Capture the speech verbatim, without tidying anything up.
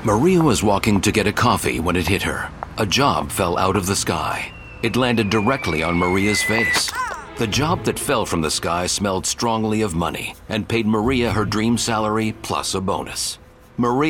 Maria was walking to get a coffee when it hit her. A job fell out of the sky. It landed directly on Maria's face. The job that fell from the sky smelled strongly of money and paid Maria her dream salary plus a bonus. Maria